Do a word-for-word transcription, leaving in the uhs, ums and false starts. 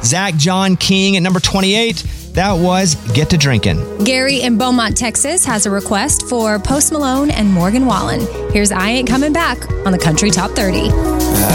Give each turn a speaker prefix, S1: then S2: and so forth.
S1: Zach John King at number twenty-eight. That was Get to Drinkin'.
S2: Gary in Beaumont, Texas has a request for Post Malone and Morgan Wallen. Here's I Ain't Coming Back on the Country Top thirty.